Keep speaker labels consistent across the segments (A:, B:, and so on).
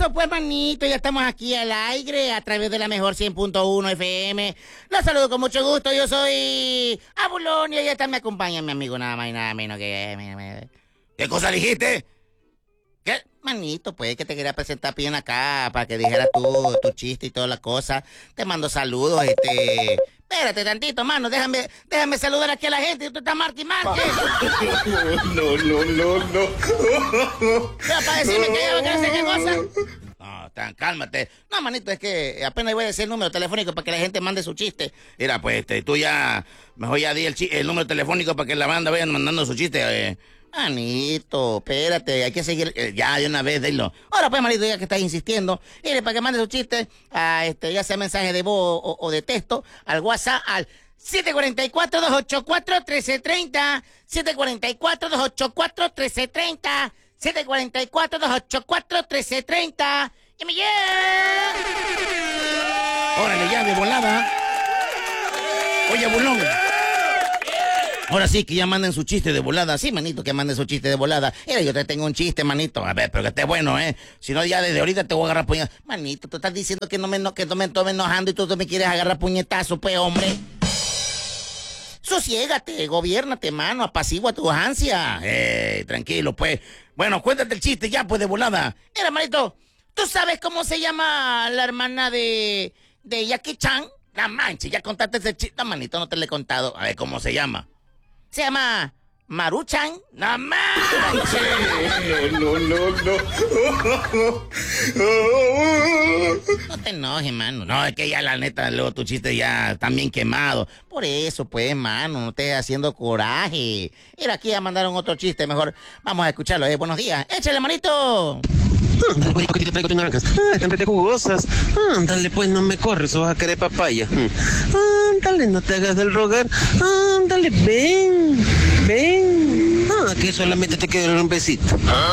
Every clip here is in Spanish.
A: Eso pues, manito, ya estamos aquí al aire a través de la mejor 100.1 FM. Los saludo con mucho gusto, yo soy Abulón y ahí está, me acompaña mi amigo nada más y nada menos que...
B: ¿Qué cosa dijiste?
A: ¿Qué? Manito, pues, que te quería presentar bien acá para que dijeras tu chiste y todas las cosas. Te mando saludos, Espérate tantito, mano, déjame saludar aquí a la gente. Tú estás marque y marque.
B: No.
A: ¿Pero para decirme que ya va a querer hacer qué cosa? No, cálmate. No, manito, es que apenas voy a decir el número telefónico para que la gente mande su chiste.
B: Mira, pues, tú ya... Mejor ya di el número telefónico para que la banda vayan mandando su chiste.
A: Manito, espérate, hay que seguir, ya de una vez, dilo. Ahora pues, manito, ya que estás insistiendo, mire, para que mande su chiste, ya sea mensaje de voz o de texto, al WhatsApp, al 744-284-1330, 744-284-1330, 744-284-1330, y me lleva.
B: Órale, ya, de volada. Oye, Bulón. Ahora sí, que ya manden su chiste de volada. Sí, manito, que manden su chiste de volada. Mira, yo te tengo un chiste, manito. A ver, pero que esté bueno, Si no, ya desde ahorita te voy a agarrar puñetazo. Manito, tú estás diciendo que no me tome enojando y tú me quieres agarrar puñetazo, pues, hombre. Sosiégate, gobiérnate, mano, apacigua tu ansia. Tranquilo, pues. Bueno, cuéntate el chiste ya, pues, de volada.
A: Mira, manito, ¿tú sabes cómo se llama la hermana de Jackie Chan?
B: La mancha, ya contaste ese chiste. No, manito, no te lo he contado. A ver, ¿cómo se llama?
A: Se llama Maruchan.
B: ¡No manches!
A: No. No te enojes, mano.
B: No, es que ya la neta, luego tu chiste ya está bien quemado.
A: Por eso, pues, mano, no estés haciendo coraje. Mira, aquí ya mandaron otro chiste, mejor vamos a escucharlo. Buenos días. ¡Échale, manito!
C: Ándale, que te traigo tus naranjas. Están rete jugosas. Ándale, pues, no me corres o vas a querer papaya. Ándale, no te hagas del rogar. Ándale, ven. Que solamente te queda un besito.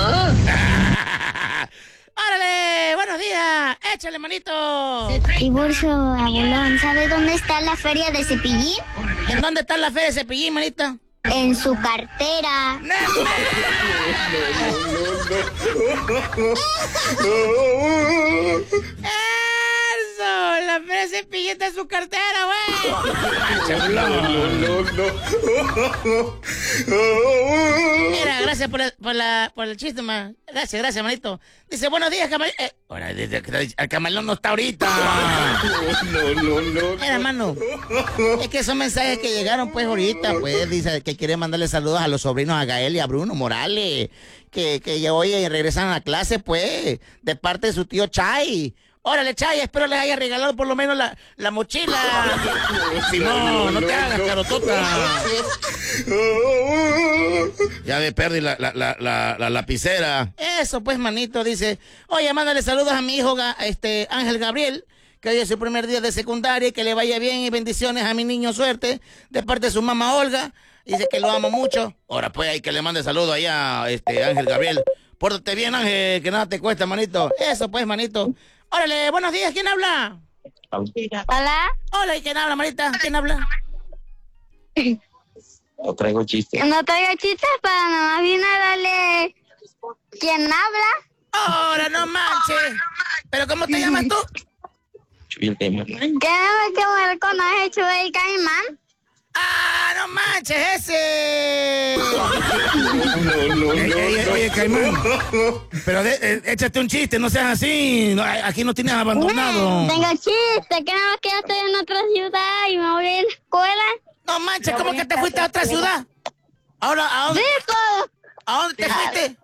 A: ¡Órale! ¡Buenos días! ¡Échale, manito!
D: Tiburcio, Abulón, ¿sabe dónde está la feria de Cepillín?
A: ¿En dónde está la feria de Cepillín, manito?
D: En su cartera.
A: ¡Eso! La feria de Cepillín está en su cartera, güey. Mira, gracias por el chiste, man. Gracias, manito. Dice, buenos días, camarón.
B: Ahora, el camarón no está ahorita.
A: Mira, hermano, es que son mensajes que llegaron, pues, ahorita, pues, dice que quiere mandarle saludos a los sobrinos, a Gael y a Bruno Morales, que ya hoy regresan a clase, pues, de parte de su tío Chay. Órale, Chay, espero les haya regalado por lo menos la mochila.
B: Si no te hagas, carotota. Ya me perdí la lapicera.
A: Eso, pues, manito, dice, oye, mándale saludos a mi hijo, Ángel Gabriel, que hoy es su primer día de secundaria y que le vaya bien y bendiciones a mi niño, suerte, de parte de su mamá Olga. Dice que lo amo mucho.
B: Ahora, pues, hay que le mande saludos allá a Ángel Gabriel. Pórtate bien, Ángel, que nada te cuesta, manito.
A: Eso, pues, manito. Órale, buenos días, ¿quién habla?
D: Hola.
A: Hola, ¿y quién habla, manita? ¿Quién habla?
C: No traigo chiste.
D: No traigo chistes, para nomás vine a darle... ¿Quién habla?
A: ¡Ahora no manches! ¿Pero cómo te llamas tú?
C: Chuy el tema.
D: ¿Qué me conoce Chuy el Caimán?
A: ¡Ah, no manches, ese!
B: Oye, Caimán. Pero échate un chiste, no seas así. No, aquí no tienes abandonado.
D: Tengo chiste, que nada más que yo estoy en otra ciudad y me voy a la escuela.
A: No manches, ¿cómo que te fuiste a otra ciudad? Ahora, ¿a dónde? ¿A dónde te fuiste?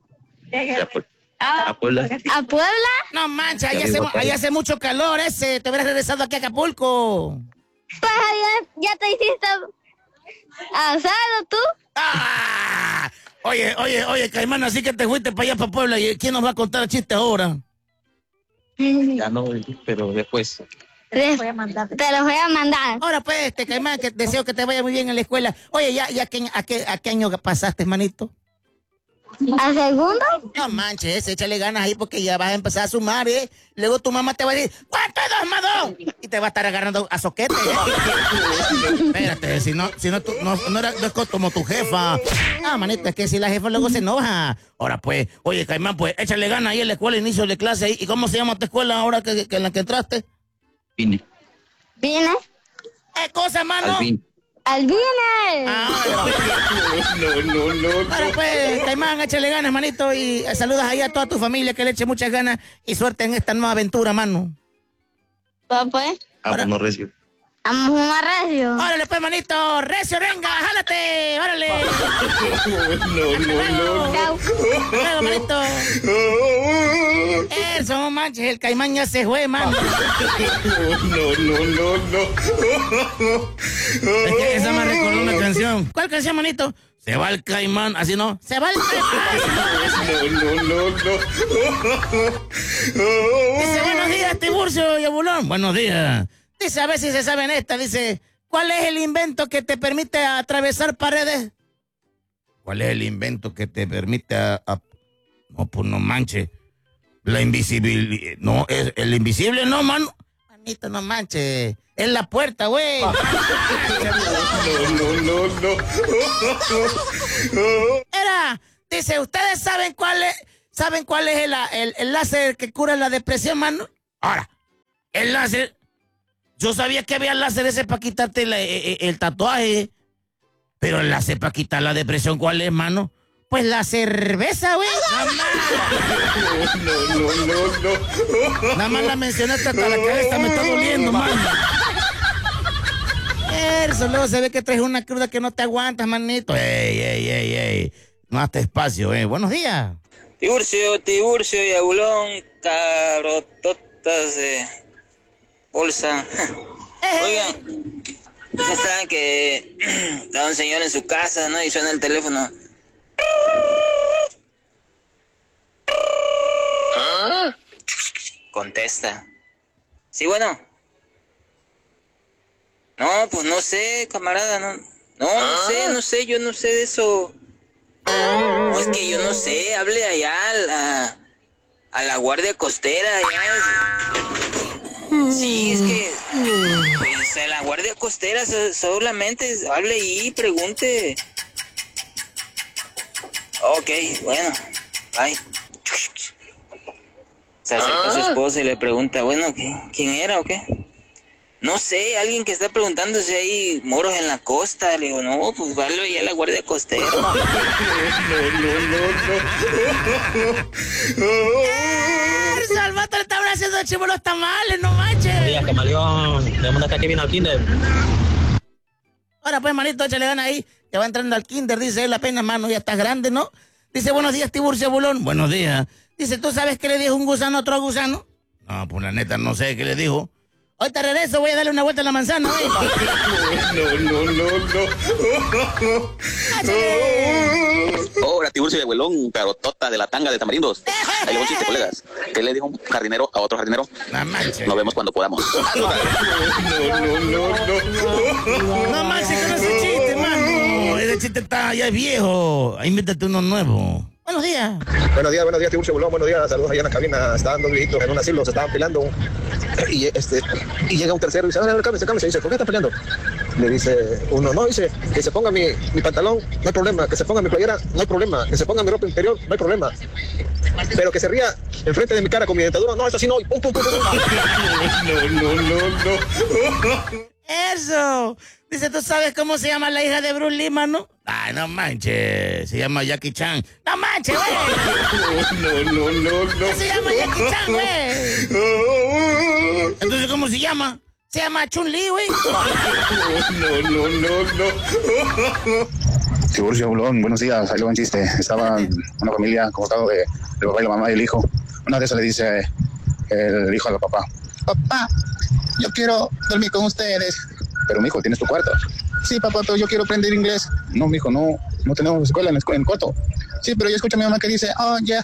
C: A Puebla.
D: ¿A Puebla?
A: No manches, allá hace mucho calor ese. Te hubieras regresado aquí a Acapulco.
D: Pues ya te hiciste asado tú.
B: ¡Ah! Oye, Caimán, así que te fuiste para allá, para Puebla. ¿Y quién nos va a contar el chiste ahora?
C: Ya no, pero después.
D: Te los voy a mandar.
A: Ahora pues, Caimán, que deseo que te vaya muy bien en la escuela. Oye, ¿a qué año pasaste, manito?
D: ¿Al segundo?
A: No manches, échale ganas ahí porque ya vas a empezar a sumar, ¿eh? Luego tu mamá te va a decir, ¿cuánto es 2 más 2? Y te va a estar agarrando a soquete, ¿eh? Espérate, si no, tú, no es como tu jefa. Ah, manito, es que si la jefa luego se enoja. Ahora pues, oye, Caimán, pues échale ganas ahí en la escuela, inicio de clase ahí. ¿Y cómo se llama tu escuela ahora que en la que entraste?
C: Vine.
D: ¿Vine?
A: ¿Qué cosa, mano?
D: ¡Albine!
A: Bueno, pues, Caimán, échale ganas, manito, y saludas ahí a toda tu familia, que le eche muchas ganas y suerte en esta nueva aventura, mano.
D: Pues.
C: No recio.
D: Vamos a recio.
A: Órale, pues, manito, recio, venga, jálate, órale.
D: Chau.
A: Luego, manito. Eso, no manches, el Caimán ya se fue, mano. Es que esa me recordó una canción. ¿Cuál canción, manito? Se va el Caimán, así no. Se va el Caimán. Dice, buenos días, Tiburcio y Abulón. Buenos días. Dice, a ver si se saben esta. Dice, ¿cuál es el invento que te permite atravesar paredes? ¿Cuál es el invento que te permite No, pues no manches. La invisibilidad. No, es el invisible, no, mano. Manito, no manches. Es la puerta, güey. Era, dice, ¿ustedes saben cuál es el láser que cura la depresión, mano? Ahora, el láser. Yo sabía que había láser ese para quitarte el tatuaje. Pero el láser para quitar la depresión, ¿cuál es, mano? Pues la cerveza, güey. Nada más la mencionaste hasta la cabeza, me está doliendo, mano. Eso, luego se ve que traes una cruda que no te aguantas, manito. Ey. No hazte espacio, Buenos días.
E: Tiburcio y Abulón, cabrototas de bolsa. Oigan, ustedes saben que está un señor en su casa, ¿no? Y suena el teléfono. Contesta. Sí, bueno. No, pues no sé, camarada, no sé, yo no sé de eso. No, es que yo no sé, hable allá a la guardia costera, allá. Sí, es que pues a la guardia costera solamente hable ahí, pregunte. Ok, bueno, bye. Se acerca a su esposa y le pregunta, bueno, ¿quién era o qué? No sé, alguien que está preguntando si hay moros en la costa. Le digo, no, pues vale allá a la guardia costera.
A: El vato le estaban haciendo chivo los tamales, no manches.
F: Días, camaleón, le mandaste a Kevin al kinder.
A: Ahora pues, manito, échale ganas ahí. Te va entrando al kinder, dice él, apenas, mano, ya estás grande, ¿no? Dice, buenos días, Tiburcio Bulón. Buenos días. Dice, ¿tú sabes qué le dijo un gusano a otro gusano? No, pues la neta no sé qué le dijo. Ahorita regreso, voy a darle una vuelta a la manzana,
G: Hola, Tiburcio de Abuelón, carotota de la tanga de tamarindos. Ahí le un chiste, colegas. ¿Qué le dijo un jardinero a otro jardinero? Nos vemos cuando podamos.
A: No manches con ese chiste, mano. Ese chiste ya es viejo. Ahí métete uno nuevo. Buenos días.
H: Buenos días, Tiburcio Bulón, buenos días, saludos allá en la cabina. Estaban dos viejitos en un asilo, se estaban peleando. Y llega un tercero y dice, cálmese, dice, ¿por qué están peleando? Le dice uno, no, dice, que se ponga mi pantalón, no hay problema, que se ponga mi playera, no hay problema, que se ponga mi ropa interior, no hay problema. Pero que se ría enfrente de mi cara con mi dentadura, no, eso sí no, y pum.
A: Eso. Dice, ¿tú sabes cómo se llama la hija de Bruce Lee, mano? Ay, no manches. Se llama Jackie Chan. ¡No manches, güey! No. Se llama Jackie Chan, güey. Entonces, ¿cómo se llama? Se llama Chun-Li, güey.
I: Tiburcio Bulón, buenos días. Ahí lo buen chiste. Estaba una familia convocado de papá y la mamá y el hijo. Una de esas le dice el hijo al papá, papá, yo quiero dormir con ustedes. Pero, mijo, ¿tienes tu cuarto? Sí, papá, pero yo quiero aprender inglés. No, mijo, no tenemos escuela en el cuarto. Sí, pero yo escucho a mi mamá que dice, oh, yeah.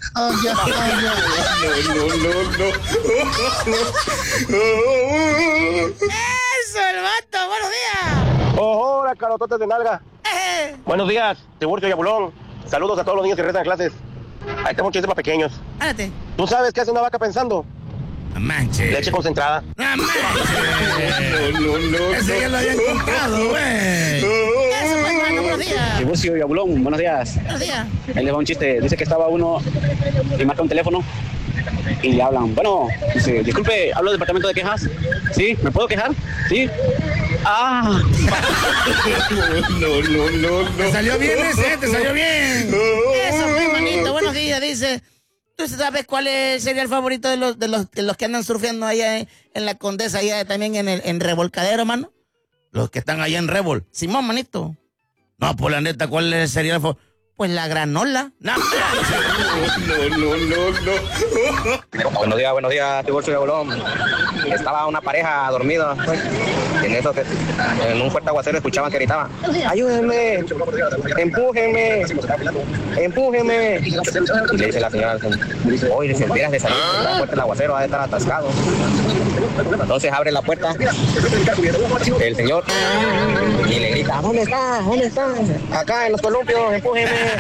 A: Eso, el vato, buenos días.
F: Hola, carototes de nalga. Buenos días, Tiburcio y Abulón.
H: Saludos a todos los niños que regresan a clases. Ahí tengo un chiste para pequeños.
A: Párate.
H: ¿Tú sabes qué hace una vaca pensando?
A: No manches.
H: Leche concentrada.
A: No manches. No. Ese ya lo habían contado, güey. Eso, pues, hermano, buenos días.
J: Tiburcio y Abulón, buenos días.
A: Buenos días.
J: Ahí les va un chiste. Dice que estaba uno y marca un teléfono y le hablan. Bueno, dice, disculpe, hablo del departamento de quejas. ¿Sí? ¿Me puedo quejar? ¿Sí? ¡Ah!
A: No. Te salió bien ese, te salió bien. Eso, pues, hermanito, buenos días, dice. ¿Tú sabes cuál sería el favorito de los que andan surfeando allá en la Condesa, allá también en Revolcadero, mano? Los que están allá en Revol. Simón, manito. No, pues la neta, ¿cuál sería el favorito? Pues la granola. No.
J: Buenos días, Tiburcio y Abulón. Estaba una pareja dormida, pues, en eso que en un fuerte aguacero escuchaban que gritaban: ayúdenme, empújenme. Y le dice la señora: oye, si enteras de salir por la puerta del aguacero, va a estar atascado. Entonces abre la puerta el señor y le grita: ¿dónde está? Acá en los columpios, empújenme.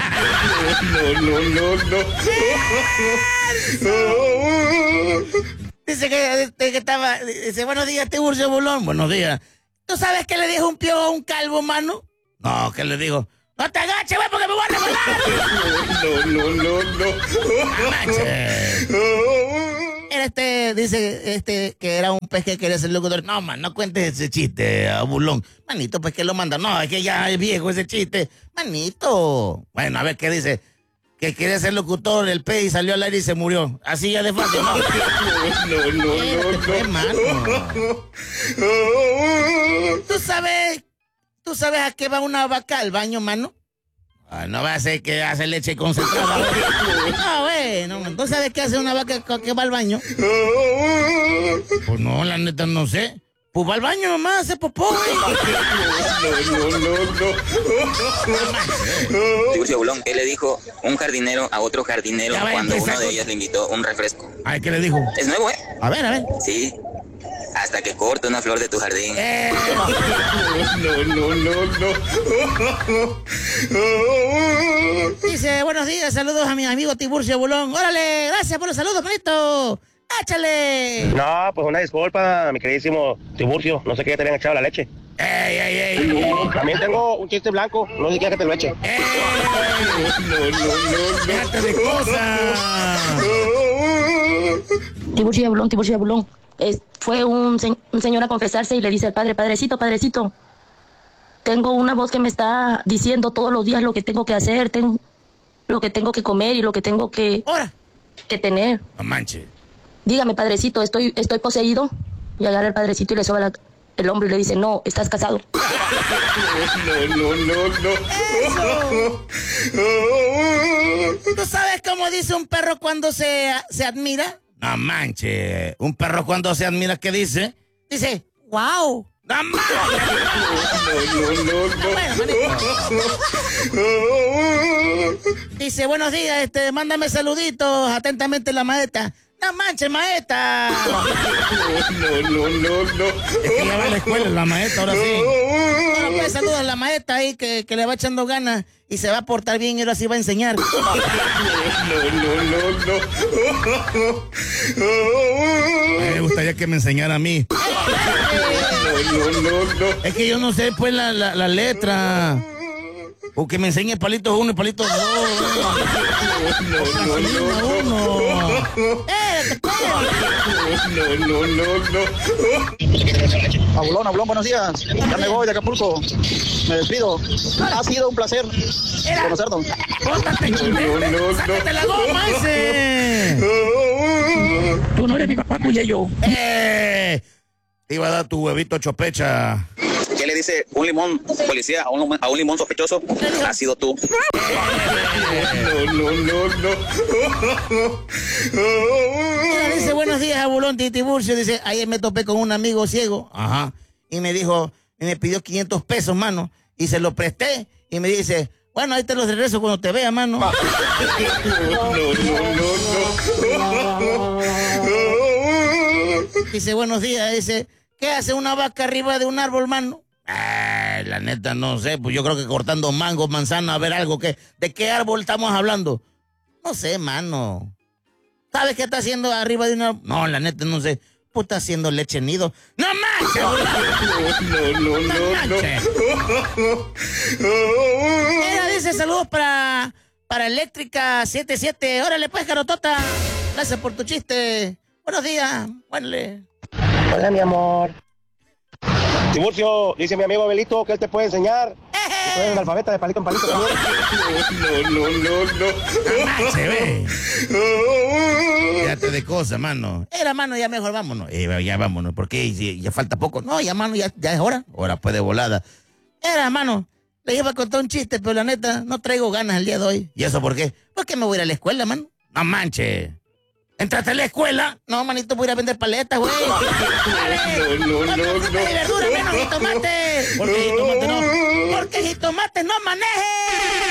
A: Dice que estaba. Dice, buenos días, Tiburcio Bulón. Buenos días. ¿Tú sabes qué le dijo un piojo a un calvo, mano? No, ¿qué le dijo? No te agaches, güey, porque me voy a revelar. Era dice que era un pez que quería ser locutor. No, man, no cuentes ese chiste, Bulón. Manito, pues que lo manda. No, es que ya es viejo ese chiste. Manito. Bueno, a ver qué dice. Que quiere ser locutor, el pez, y salió al aire y se murió. Así ya de fácil, ¿no? ¿Tú sabes a qué va una vaca al baño, mano? No va a ser que hace leche concentrada. No, bueno. ¿Tú sabes qué hace una vaca que va al baño? Pues no, la neta no sé. Pues va al baño nomás, hace popó, güey.
E: Tiburcio Bulón, ¿qué le dijo un jardinero a otro jardinero cuando uno de ellos le invitó un refresco?
A: Ay, ¿qué le dijo?
E: Es nuevo, ¿eh?
A: A ver.
E: Sí. Hasta que corte una flor de tu jardín.
A: Dice, buenos días, saludos a mi amigo Tiburcio Bulón. Órale, gracias por los saludos, manito. ¡Échale!
H: No, pues una disculpa, mi queridísimo Tiburcio. No sé qué ya te habían echado la leche.
A: ¡Ey!
H: También tengo un chiste blanco. No sé qué que te lo eche.
A: ¡Déjate de cosas!
K: Tiburcio y Abulón. Fue un señor a confesarse y le dice al padre: padrecito, tengo una voz que me está diciendo todos los días lo que tengo que hacer, lo que tengo que comer y lo que tengo que tener.
A: No manches.
K: Dígame, padrecito, ¿estoy poseído? Y agarra el padrecito y le soba el hombro y le dice: no, estás casado.
A: ¿Tú sabes cómo dice un perro cuando se admira? No manches. ¿Un perro cuando se admira qué dice? Dice: wow. ¡No manches! Dice: buenos días, mándame saluditos. Atentamente, la maestra. ¡No manches, maestra! Es que ya va a la escuela la maestra, ahora sí. Bueno, pues saludos a la maestra ahí que le va echando ganas y se va a portar bien y ahora sí va a enseñar. Me gustaría que me enseñara a mí. Es que yo no sé, pues, la letra. O que me enseñe palitos 1 y palitos 2.
J: Abulón, buenos días. Ya me voy de Acapulco. Me despido. Ha sido un placer conocernos.
A: ¡Sácate la goma ese!
J: Tú no eres mi papá, cuya yo.
A: Te iba a dar tu huevito chopecha.
G: ¿Qué le dice un limón policía a un limón sospechoso? Ha sido tú.
A: Mira, dice: buenos días, Abulón Tiburcio. Dice: ayer me topé con un amigo ciego. Ajá. Y me dijo, y me pidió 500 pesos, mano. Y se lo presté. Y me dice: bueno, ahí te los regreso cuando te vea, mano. Dice: buenos días. Dice: ¿qué hace una vaca arriba de un árbol, mano? La
B: la neta, no sé, pues yo creo que cortando mangos, manzanas, a ver algo que... ¿De qué árbol estamos hablando? No sé, mano. ¿Sabes qué está haciendo arriba de una...? No, la neta, no sé. Pues está haciendo leche nido. ¡No manches! No. Mira, dice, saludos para Eléctrica 77. Órale, pues, carotota. Gracias por tu chiste. Buenos días. Buenle.
J: Hola, mi amor.
H: Tiburcio, dice mi amigo Abelito que él te puede enseñar. Tú eres analfabeta de palito en palito también.
B: No. Se ve. Fíjate de cosas, mano. Era, mano, ya mejor vámonos. Ya vámonos, porque ya falta poco. No, ya, mano, ya es hora. Hora pues de volada. Era, mano, le iba a contar un chiste, pero la neta, no traigo ganas el día de hoy. ¿Y eso por qué? Porque me voy a ir a la escuela, mano. No manches. ¿Entraste a la escuela? No, manito, voy a ir a vender paletas, güey. No. Verdura menos jitomate. Porque jitomate no maneje.